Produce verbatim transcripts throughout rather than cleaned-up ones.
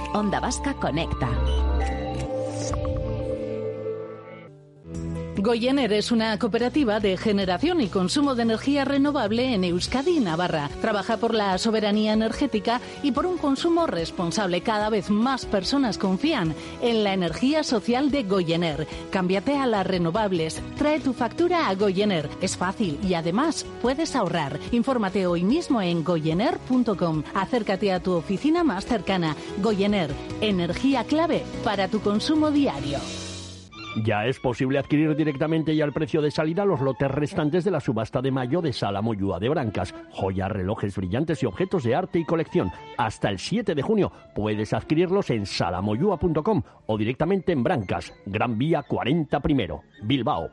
Onda Vasca Conecta. Goyener es una cooperativa de generación y consumo de energía renovable en Euskadi y Navarra. Trabaja por la soberanía energética y por un consumo responsable. Cada vez más personas confían en la energía social de Goyener. Cámbiate a las renovables. Trae tu factura a Goyener. Es fácil y además puedes ahorrar. Infórmate hoy mismo en goyener punto com. Acércate a tu oficina más cercana. Goyener, energía clave para tu consumo diario. Ya es posible adquirir directamente y al precio de salida los lotes restantes de la subasta de mayo de Sala Moyúa de Brancas. Joyas, relojes brillantes y objetos de arte y colección. Hasta el siete de junio puedes adquirirlos en sala moyúa punto com o directamente en Brancas, Gran Vía cuarenta primero, Bilbao.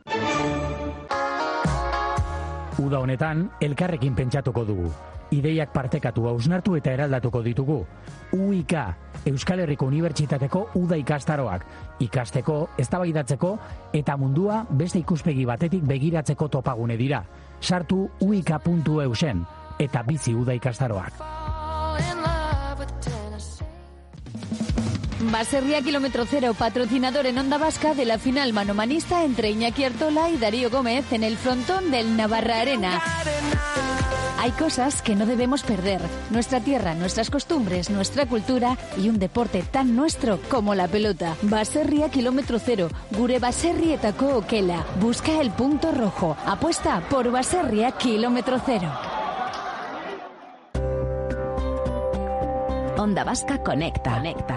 Uda honetan, elkarrekin pentsatuko dugu. Ideiak partekatu, hausnartu eta eraldatuko ditugu. U I K, Euskal Herriko Unibertsitateko Uda ikastaroak. Ikasteko, eztabaidatzeko eta mundua beste ikuspegi batetik begiratzeko topagune dira. Sartu uik puntu eusen eta bizi Uda ikastaroak. Baserria Kilómetro Cero, patrocinador en Onda Vasca de la final manomanista entre Iñaki Artola y Darío Gómez en el frontón del Navarra Arena. Hay cosas que no debemos perder. Nuestra tierra, nuestras costumbres, nuestra cultura y un deporte tan nuestro como la pelota. Baserria Kilómetro Cero, gure baserrietako okela. Busca el punto rojo. Apuesta por Baserria Kilómetro Cero. Onda Vasca Conecta. Conecta.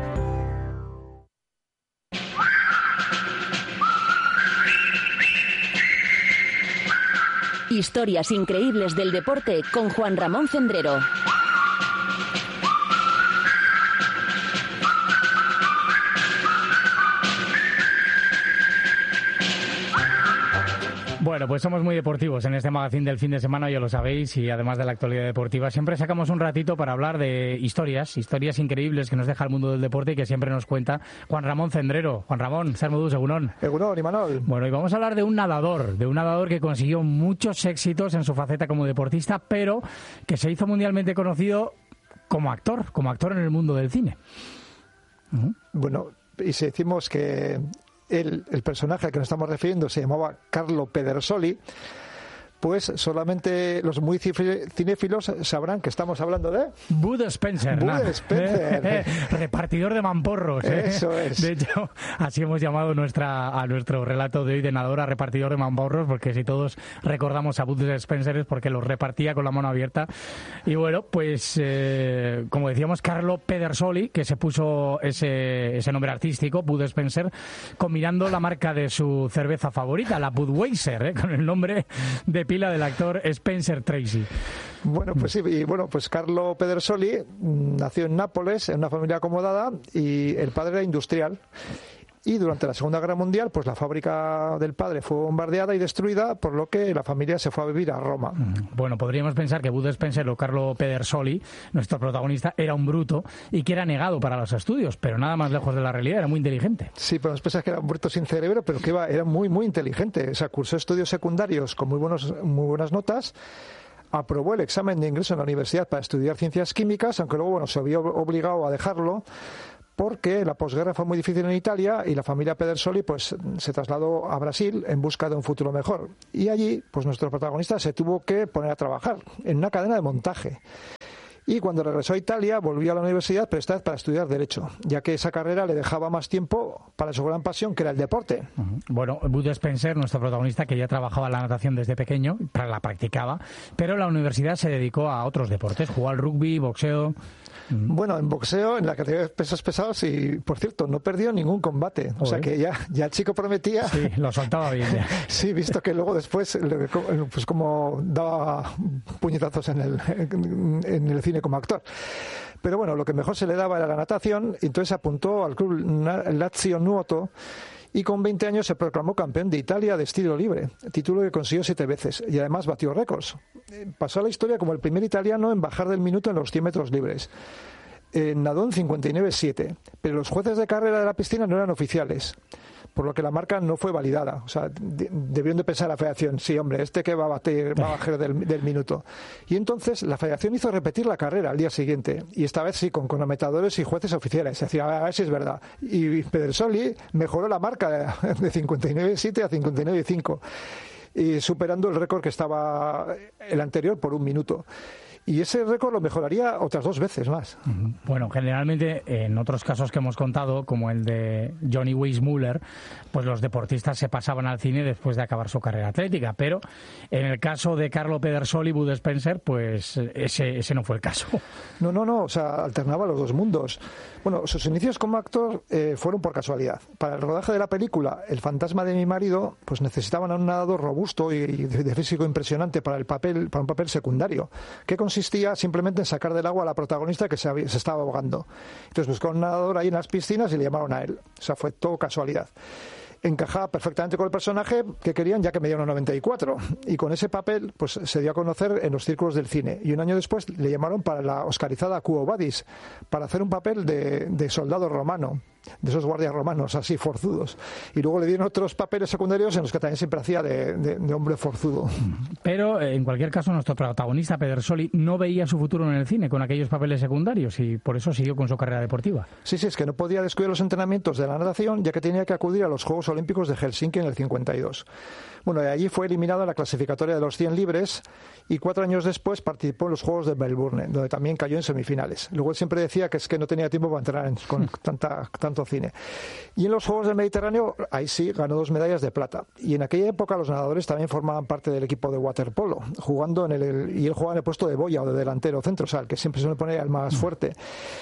Historias increíbles del deporte con Juan Ramón Cendrero. Bueno, pues somos muy deportivos en este magazine del fin de semana, ya lo sabéis, y además de la actualidad deportiva, siempre sacamos un ratito para hablar de historias, historias increíbles que nos deja el mundo del deporte y que siempre nos cuenta Juan Ramón Cendrero. Juan Ramón, Sermodús, Egunon. Egunon, Imanol. Bueno, y vamos a hablar de un nadador, de un nadador que consiguió muchos éxitos en su faceta como deportista, pero que se hizo mundialmente conocido como actor, como actor en el mundo del cine. Uh-huh. Bueno, y si decimos que El, el personaje al que nos estamos refiriendo se llamaba Carlo Pedersoli, pues solamente los muy cinéfilos sabrán que estamos hablando de Bud Spencer. Bud nah. Spencer. Eh, eh, repartidor de mamporros. Eh. Eso es. De hecho, así hemos llamado nuestra a nuestro relato de hoy de nadador a repartidor de mamporros, porque si todos recordamos a Bud Spencer es porque los repartía con la mano abierta. Y bueno, pues eh, como decíamos, Carlo Pedersoli, que se puso ese, ese nombre artístico, Bud Spencer, combinando la marca de su cerveza favorita, la Budweiser, eh, con el nombre de pila del actor Spencer Tracy. Bueno, pues sí, y bueno, pues Carlo Pedersoli nació en Nápoles, en una familia acomodada, y el padre era industrial. Y durante la Segunda Guerra Mundial, pues la fábrica del padre fue bombardeada y destruida, por lo que la familia se fue a vivir a Roma. Bueno, podríamos pensar que Bud Spencer o Carlo Pedersoli, nuestro protagonista, era un bruto y que era negado para los estudios, pero nada más lejos de la realidad, era muy inteligente. Sí, pero nos pensas que era un bruto sin cerebro, pero que iba, era muy, muy inteligente. O sea, cursó estudios secundarios con muy, buenos, muy buenas notas. Aprobó el examen de ingreso en la universidad para estudiar ciencias químicas, aunque luego, bueno, se vio obligado a dejarlo porque la posguerra fue muy difícil en Italia y la familia Pedersoli pues se trasladó a Brasil en busca de un futuro mejor. Y allí, pues nuestro protagonista se tuvo que poner a trabajar en una cadena de montaje. Y cuando regresó a Italia volvió a la universidad, pero esta vez para estudiar Derecho, ya que esa carrera le dejaba más tiempo para su gran pasión, que era el deporte. Uh-huh. Bueno, Bud Spencer, nuestro protagonista, que ya trabajaba la natación desde pequeño, la practicaba, pero en la universidad se dedicó a otros deportes, jugó al rugby, boxeo. Bueno, en boxeo, en la categoría de pesos pesados, y por cierto, no perdió ningún combate. O Oye. sea que ya, ya el chico prometía. Sí, lo soltaba bien. Ya. Sí, visto que luego después, pues como daba puñetazos en el, en el cine como actor. Pero bueno, lo que mejor se le daba era la natación, y entonces apuntó al club Lazio Nuoto. Y con veinte años se proclamó campeón de Italia de estilo libre, título que consiguió siete veces, y además batió récords. Pasó a la historia como el primer italiano en bajar del minuto en los cien metros libres. Eh, nadó en cincuenta y nueve siete, pero los jueces de carrera de la piscina no eran oficiales. por lo que la marca no fue validada. O sea, de, debieron de pensar la federación, sí, hombre, este que va a batir, va a bajar del, del minuto. Y entonces la federación hizo repetir la carrera al día siguiente, y esta vez sí, con cronometradores y jueces oficiales. Decía, a ver si es verdad. Y Pedersoli mejoró la marca de cincuenta y nueve coma siete a cincuenta y nueve coma cinco, y superando el récord que estaba el anterior por un minuto. Y ese récord lo mejoraría otras dos veces más. Bueno, generalmente en otros casos que hemos contado, como el de Johnny Weissmuller, pues los deportistas se pasaban al cine después de acabar su carrera atlética, pero en el caso de Carlo Pedersoli y Bud Spencer, pues ese, ese no fue el caso. No, no, no, o sea, alternaba los dos mundos. Bueno, sus inicios como actor eh, fueron por casualidad. Para el rodaje de la película El fantasma de mi marido, pues necesitaban a un nadador robusto y de, de físico impresionante para el papel, para un papel secundario, que consistía simplemente en sacar del agua a la protagonista que se, había, se estaba ahogando. Entonces buscaron un nadador ahí en las piscinas y le llamaron a él. O sea, fue todo casualidad. Encajaba perfectamente con el personaje que querían, ya que medía uno noventa y cuatro, y con ese papel pues se dio a conocer en los círculos del cine, y un año después le llamaron para la oscarizada Quo Vadis, para hacer un papel de, de soldado romano, de esos guardias romanos así forzudos, y luego le dieron otros papeles secundarios en los que también siempre hacía de, de, de hombre forzudo. Pero en cualquier caso nuestro protagonista Pedersoli no veía su futuro en el cine con aquellos papeles secundarios, y por eso siguió con su carrera deportiva. Sí, sí, es que no podía descuidar los entrenamientos de la natación, ya que tenía que acudir a los Juegos Olímpicos de Helsinki en el cincuenta y dos. Bueno, de allí fue eliminado en la clasificatoria de los cien libres, y cuatro años después participó en los Juegos de Melbourne, donde también cayó en semifinales. Luego él siempre decía que es que no tenía tiempo para entrenar en, con tanta, tanto cine. Y en los Juegos del Mediterráneo, ahí sí, ganó dos medallas de plata. Y en aquella época los nadadores también formaban parte del equipo de waterpolo, jugando en el, el y él jugaba en el puesto de boya o de delantero centro, o sea, el que siempre se le pone al más fuerte.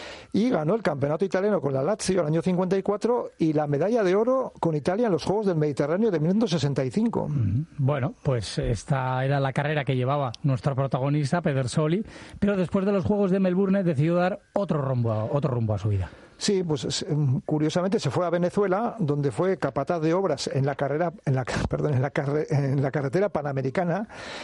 Y ganó el campeonato italiano con la Lazio el año cincuenta y cuatro y la medalla de oro con Italia en los Juegos del Mediterráneo de mil novecientos sesenta y cinco. Bueno, pues esta era la carrera que llevaba nuestro protagonista, Pedersoli, pero después de los Juegos de Melbourne decidió dar otro rumbo a, otro rumbo a su vida. Sí, pues curiosamente se fue a Venezuela, donde fue capataz de obras en la carrera, en la, perdón, en la, carre, en la carretera panamericana,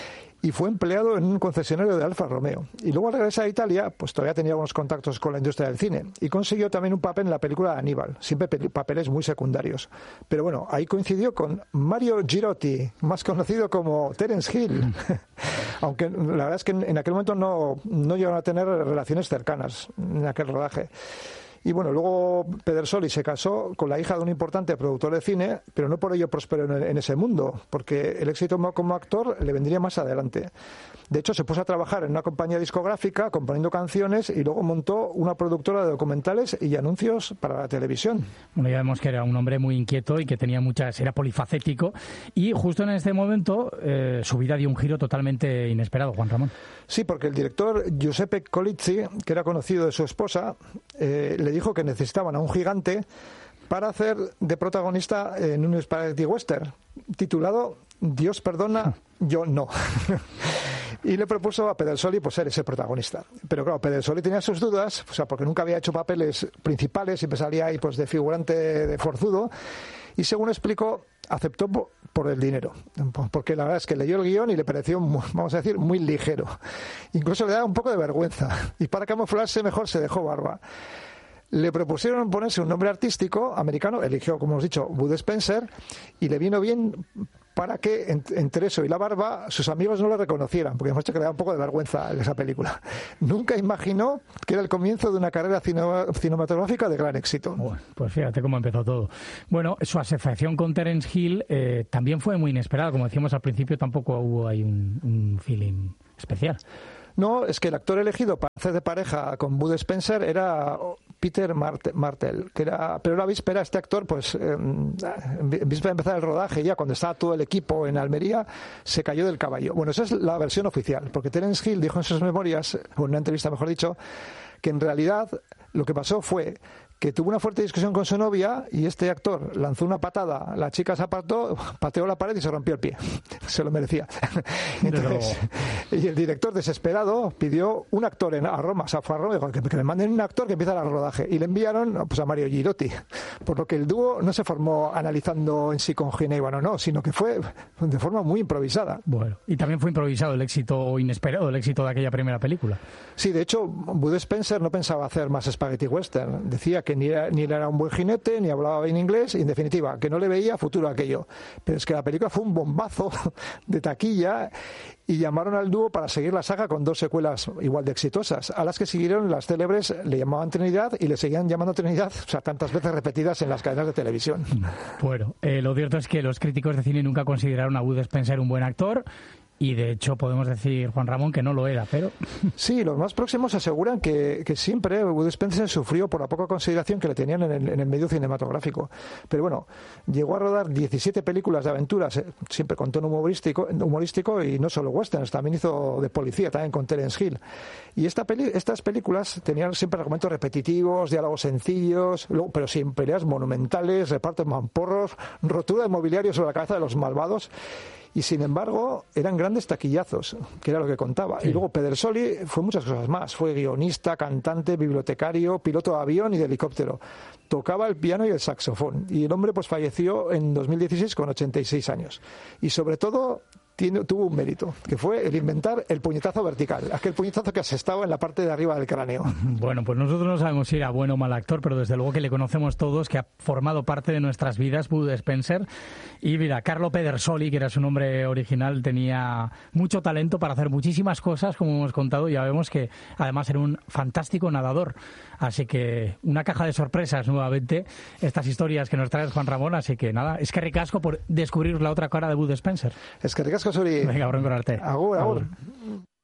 y fue empleado en un concesionario de Alfa Romeo. Y luego al regresar a Italia, pues todavía tenía algunos contactos con la industria del cine, y consiguió también un papel en la película de Aníbal, siempre papeles muy secundarios. Pero bueno, ahí coincidió con Mario Girotti, más conocido como Terence Hill, aunque la verdad es que en aquel momento no, no llegaron a tener relaciones cercanas en aquel rodaje. Y bueno, luego Pedersoli se casó con la hija de un importante productor de cine, pero no por ello prosperó en, en ese mundo, porque el éxito como actor le vendría más adelante. De hecho, se puso a trabajar en una compañía discográfica componiendo canciones y luego montó una productora de documentales y anuncios para la televisión. Bueno, ya vemos que era un hombre muy inquieto y que tenía muchas, era polifacético, y justo en este momento eh, su vida dio un giro totalmente inesperado, Juan Ramón. Sí, porque el director Giuseppe Colizzi, que era conocido de su esposa, eh, le dijo que necesitaban a un gigante para hacer de protagonista en un spaghetti western titulado Dios perdona, yo no. Y le propuso a Pedersoli pues, ser ese protagonista. Pero claro, Pedersoli tenía sus dudas, o sea, porque nunca había hecho papeles principales, siempre salía ahí pues, de figurante de forzudo, y según explicó, aceptó por el dinero, porque la verdad es que leyó el guión y le pareció, vamos a decir, muy ligero. Incluso le daba un poco de vergüenza, y para camuflarse mejor se dejó barba. Le propusieron ponerse un nombre artístico americano, eligió, como hemos dicho, Bud Spencer, y le vino bien para que entre eso y la barba sus amigos no le reconocieran, porque hemos dicho que le daba un poco de vergüenza en esa película. Nunca imaginó que era el comienzo de una carrera cinematográfica de gran éxito. Bueno, pues fíjate cómo empezó todo. Bueno, su asociación con Terence Hill eh, también fue muy inesperada. Como decíamos al principio, tampoco hubo ahí un, un feeling especial. No, es que el actor elegido para hacer de pareja con Bud Spencer era Peter Martell, que era, pero la víspera este actor, pues, eh, en víspera de empezar el rodaje, ya cuando estaba todo el equipo en Almería, se cayó del caballo. Bueno, esa es la versión oficial, porque Terence Hill dijo en sus memorias, o en una entrevista mejor dicho, que en realidad lo que pasó fue que tuvo una fuerte discusión con su novia y este actor lanzó una patada, la chica se apartó, pateó la pared y se rompió el pie. Se lo merecía. Entonces, y el director, desesperado, pidió un actor en, a Roma, o sea, fue a Roma y dijo que, que le manden un actor que empiece el rodaje. Y le enviaron pues, a Mario Girotti. Por lo que el dúo no se formó analizando en sí con Ginebra, no, no, sino que fue de forma muy improvisada. Bueno, y también fue improvisado el éxito inesperado, el éxito de aquella primera película. Sí, de hecho, Bud Spencer no pensaba hacer más spaghetti western. Decía que ni era, ni era un buen jinete, ni hablaba bien inglés, y en definitiva, que no le veía futuro a aquello. Pero es que la película fue un bombazo de taquilla y llamaron al dúo para seguir la saga con dos secuelas igual de exitosas, a las que siguieron las célebres, le llamaban Trinidad y le seguían llamando Trinidad, o sea, tantas veces repetidas en las cadenas de televisión. Bueno, eh, lo cierto es que los críticos de cine nunca consideraron a Bud Spencer un buen actor. Y de hecho podemos decir, Juan Ramón, que no lo era, pero... Sí, los más próximos aseguran que, que siempre Bud Spencer sufrió por la poca consideración que le tenían en el, en el medio cinematográfico. Pero bueno, llegó a rodar diecisiete películas de aventuras, eh, siempre con tono humorístico, humorístico y no solo westerns, también hizo de policía, también con Terence Hill. Y esta peli, estas películas tenían siempre argumentos repetitivos, diálogos sencillos, luego, pero sin peleas monumentales, repartos mamporros, rotura de mobiliario sobre la cabeza de los malvados. Y sin embargo, eran grandes taquillazos, que era lo que contaba. Sí. Y luego Pedersoli fue muchas cosas más. Fue guionista, cantante, bibliotecario, piloto de avión y de helicóptero. Tocaba el piano y el saxofón. Y el hombre pues falleció en dos mil dieciséis con ochenta y seis años. Y sobre todo... Tiene, tuvo un mérito, que fue el inventar el puñetazo vertical, aquel puñetazo que asestaba en la parte de arriba del cráneo. Bueno, pues nosotros no sabemos si era bueno o mal actor, pero desde luego que le conocemos todos, que ha formado parte de nuestras vidas, Bud Spencer. Y mira, Carlo Pedersoli, que era su nombre original, tenía mucho talento para hacer muchísimas cosas, como hemos contado. Ya vemos que además era un fantástico nadador. Así que una caja de sorpresas nuevamente, estas historias que nos trae Juan Ramón. Así que nada, es que ricasco por descubrir la otra cara de Bud Spencer. Es que ricasco, Suri. Venga, bronco arte. Agur, agur. agur.